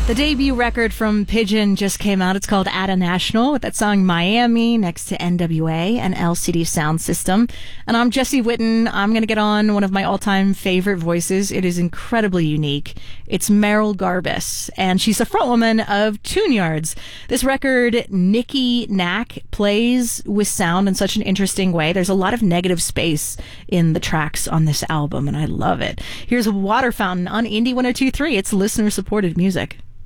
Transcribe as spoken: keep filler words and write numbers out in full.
The debut record from Pigeon just came out. It's called At a National, with that song Miami next to N W A and L C D Sound System. And I'm Jesse Witten. I'm going to get on one of my all-time favorite voices. It is incredibly unique. It's Merrill Garbus, and she's the frontwoman of Tune Yards. This record, Nikki Knack plays with sound in such an interesting way. There's a lot of negative space in the tracks on this album, and I love it. Here's Water Fountain on Indie one oh two point three. It's listener-supported music.